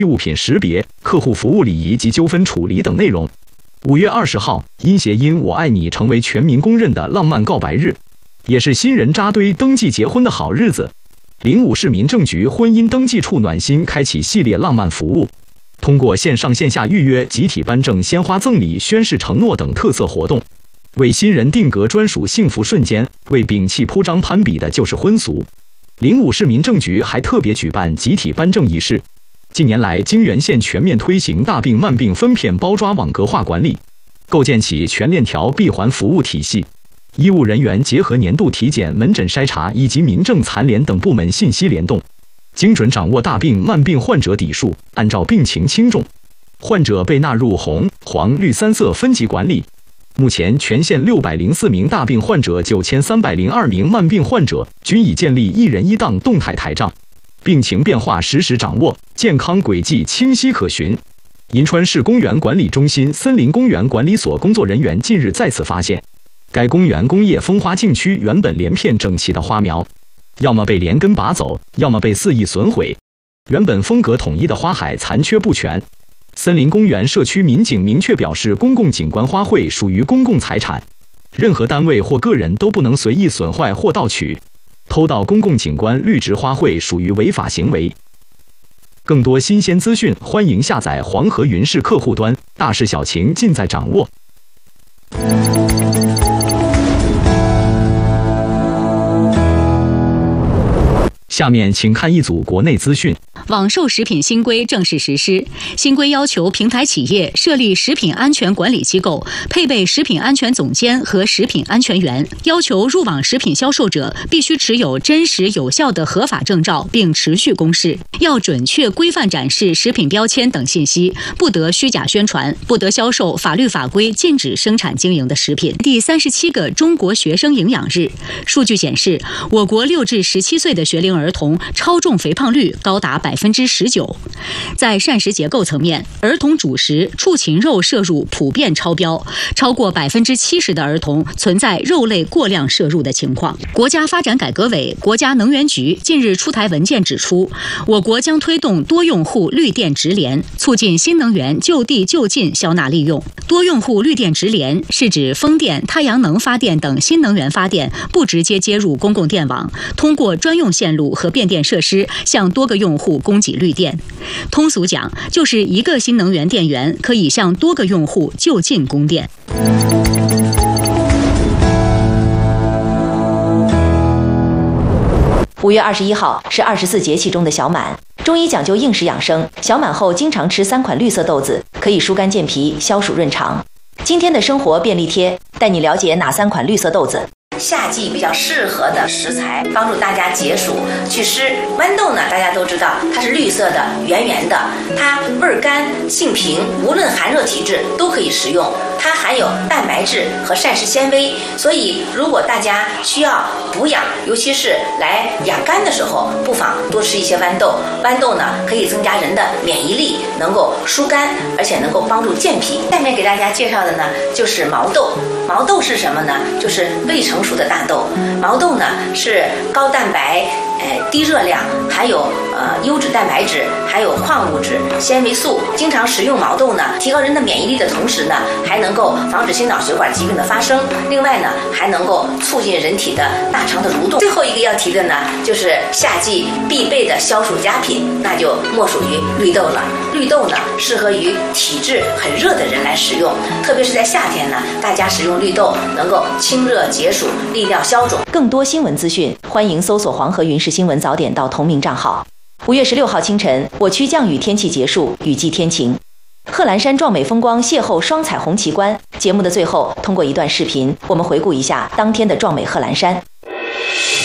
物品识别、客户服务礼仪及纠纷处理等内容。5月20号，因谐音“我爱你”成为全民公认的浪漫告白日，也是新人扎堆登记结婚的好日子。05市民政局婚姻登记处暖心开启系列浪漫服务，通过线上线下预约、集体颁证、鲜花赠礼、宣誓承诺等特色活动，为新人定格专属幸福瞬间，为摒弃铺张攀比的旧式婚俗。05市民政局还特别举办集体颁证仪式。近年来，泾源县全面推行大病慢病分片包抓网格化管理，构建起全链条闭环服务体系。医务人员结合年度体检、门诊筛查以及民政残联等部门信息联动，精准掌握大病慢病患者底数，按照病情轻重，患者被纳入红、黄、绿3色分级管理。目前，全县604名大病患者、9302名慢病患者均已建立一人一档动态台账，病情变化实时掌握，健康轨迹清晰可循。银川市公园管理中心森林公园管理所工作人员近日再次发现，该公园工业风花禁区原本连片整齐的花苗，要么被连根拔走，要么被肆意损毁，原本风格统一的花海残缺不全。森林公园社区民警明确表示，公共景观花卉属于公共财产，任何单位或个人都不能随意损坏或盗取。偷盗公共景观绿植花卉属于违法行为。更多新鲜资讯，欢迎下载黄河云视客户端，大事小情尽在掌握。下面请看一组国内资讯。 网售食品新规正式实施，新规要求平台企业设立食品安全管理机构，配备食品安全总监和食品安全员，要求入网食品销售者必须持有真实有效的合法证照，并持续公示，要准确规范展示食品标签等信息，不得虚假宣传，不得销售法律法规禁止生产经营的食品。第37个中国学生营养日，数据显示，我国6至17岁的学龄儿童超重肥胖率高达19%。在膳食结构层面，儿童主食畜禽肉摄入普遍超标，超过70%的儿童存在肉类过量摄入的情况。国家发展改革委、国家能源局近日出台文件指出，我国将推动多用户绿电直联，促进新能源就地就近消纳利用。多用户绿电直联是指风电、太阳能发电等新能源发电不直接接入公共电网，通过专用线路和变电设施向多个用户供给绿电。通俗讲，就是一个新能源电源可以向多个用户就近供电。 5月21号是24节气中的小满。中医讲究应时养生，小满后经常吃3款绿色豆子，可以疏肝健脾、消暑润肠。今天的生活便利贴带你了解哪3款绿色豆子。 夏季比较适合的食材，帮助大家解暑祛湿。豌豆呢，大家都知道它是绿色的、圆圆的，它味儿甘、性平，无论寒热体质都可以食用。它含有蛋白质和膳食纤维，所以如果大家需要补养，尤其是来养肝的时候，不妨多吃一些豌豆。豌豆呢，可以增加人的免疫力，能够疏肝，而且能够帮助健脾。下面给大家介绍的呢，就是毛豆。毛豆是什么呢？就是未成熟的大豆。毛豆呢是高蛋白、低热量，含有优质蛋白质，还有矿物质、纤维素。经常食用毛豆呢，提高人的免疫力的同时呢，还能够防止心脑血管疾病的发生。另外呢，还能够促进人体的大肠的蠕动。最后一个要提的呢，就是夏季必备的消暑佳品，那就莫属于绿豆了。绿豆呢，适合于体质很热的人来食用，特别是在夏天呢，大家食用绿豆能够清热解暑、利尿消肿。 更多新闻资讯，欢迎搜索黄河云视新闻早点到同名账号。5月16号清晨，我区降雨天气结束，雨季天晴。贺兰山壮美风光邂逅双彩虹奇观。节目的最后，通过一段视频，我们回顾一下当天的壮美贺兰山。